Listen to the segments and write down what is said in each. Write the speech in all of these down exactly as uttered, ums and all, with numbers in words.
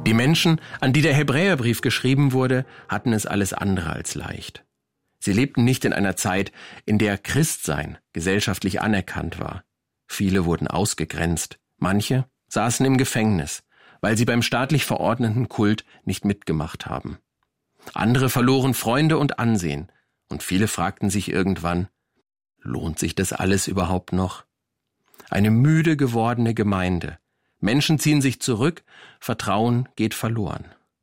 Die Menschen, an die der Hebräerbrief geschrieben wurde, hatten es alles andere als leicht. Sie lebten nicht in einer Zeit, in der Christsein gesellschaftlich anerkannt war. Viele wurden ausgegrenzt, manche saßen im Gefängnis, weil sie beim staatlich verordneten Kult nicht mitgemacht haben. Andere verloren Freunde und Ansehen, und viele fragten sich irgendwann, lohnt sich das alles überhaupt noch? Eine müde gewordene Gemeinde. Menschen ziehen sich zurück, Vertrauen geht verloren.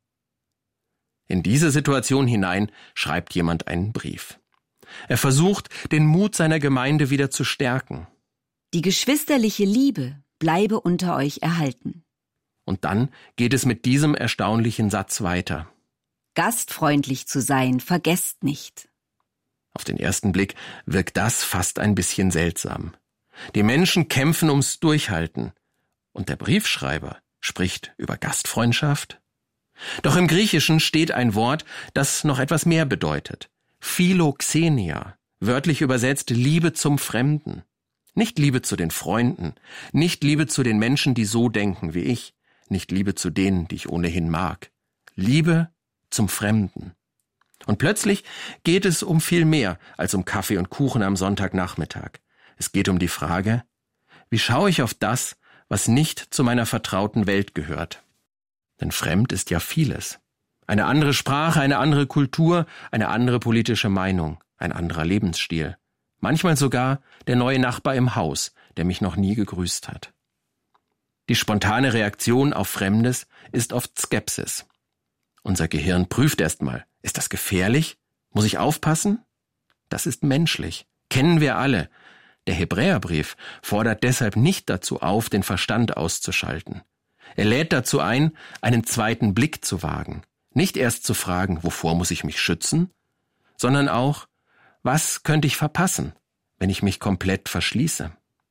In diese Situation hinein schreibt jemand einen Brief. Er versucht, den Mut seiner Gemeinde wieder zu stärken. Die geschwisterliche Liebe bleibe unter euch erhalten. Und dann geht es mit diesem erstaunlichen Satz weiter. Gastfreundlich zu sein, vergesst nicht. Auf den ersten Blick wirkt das fast ein bisschen seltsam. Die Menschen kämpfen ums Durchhalten. Und der Briefschreiber spricht über Gastfreundschaft? Doch im Griechischen steht ein Wort, das noch etwas mehr bedeutet. Philoxenia, wörtlich übersetzt Liebe zum Fremden. Nicht Liebe zu den Freunden, nicht Liebe zu den Menschen, die so denken wie ich, nicht Liebe zu denen, die ich ohnehin mag. Liebe zum Fremden. Und plötzlich geht es um viel mehr als um Kaffee und Kuchen am Sonntagnachmittag. Es geht um die Frage, wie schaue ich auf das, was nicht zu meiner vertrauten Welt gehört? Denn fremd ist ja vieles. Eine andere Sprache, eine andere Kultur, eine andere politische Meinung, ein anderer Lebensstil. Manchmal sogar der neue Nachbar im Haus, der mich noch nie gegrüßt hat. Die spontane Reaktion auf Fremdes ist oft Skepsis. Unser Gehirn prüft erstmal, ist das gefährlich? Muss ich aufpassen? Das ist menschlich, kennen wir alle. Der Hebräerbrief fordert deshalb nicht dazu auf, den Verstand auszuschalten. Er lädt dazu ein, einen zweiten Blick zu wagen. Nicht erst zu fragen, wovor muss ich mich schützen, sondern auch, was könnte ich verpassen, wenn ich mich komplett verschließe?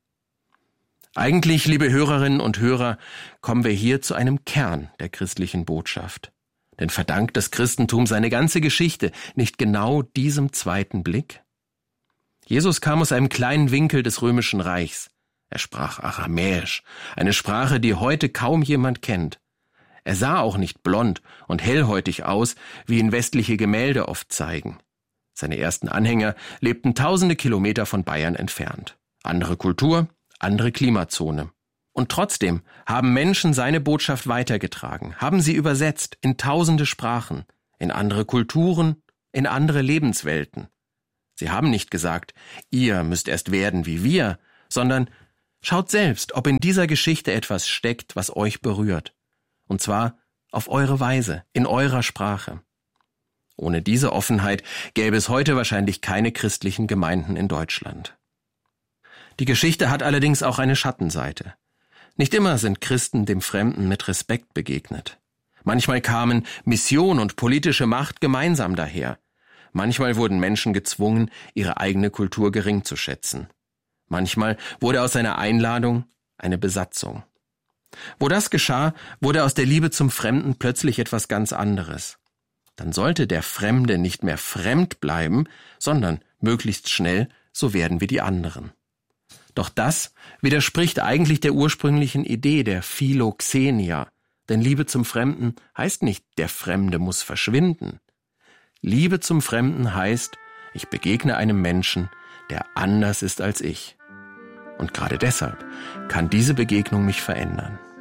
Eigentlich, liebe Hörerinnen und Hörer, kommen wir hier zu einem Kern der christlichen Botschaft. Denn verdankt das Christentum seine ganze Geschichte nicht genau diesem zweiten Blick? Jesus kam aus einem kleinen Winkel des Römischen Reichs. Er sprach Aramäisch, eine Sprache, die heute kaum jemand kennt. Er sah auch nicht blond und hellhäutig aus, wie ihn westliche Gemälde oft zeigen. Seine ersten Anhänger lebten tausende Kilometer von Bayern entfernt. Andere Kultur, andere Klimazone. Und trotzdem haben Menschen seine Botschaft weitergetragen, haben sie übersetzt in tausende Sprachen, in andere Kulturen, in andere Lebenswelten. Sie haben nicht gesagt, ihr müsst erst werden wie wir, sondern schaut selbst, ob in dieser Geschichte etwas steckt, was euch berührt. Und zwar auf eure Weise, in eurer Sprache. Ohne diese Offenheit gäbe es heute wahrscheinlich keine christlichen Gemeinden in Deutschland. Die Geschichte hat allerdings auch eine Schattenseite. Nicht immer sind Christen dem Fremden mit Respekt begegnet. Manchmal kamen Mission und politische Macht gemeinsam daher. Manchmal wurden Menschen gezwungen, ihre eigene Kultur gering zu schätzen. Manchmal wurde aus einer Einladung eine Besatzung. Wo das geschah, wurde aus der Liebe zum Fremden plötzlich etwas ganz anderes. Dann sollte der Fremde nicht mehr fremd bleiben, sondern möglichst schnell so werden wie die anderen. Doch das widerspricht eigentlich der ursprünglichen Idee der Philoxenia, denn Liebe zum Fremden heißt nicht, der Fremde muss verschwinden. Liebe zum Fremden heißt, ich begegne einem Menschen, der anders ist als ich. Und gerade deshalb kann diese Begegnung mich verändern.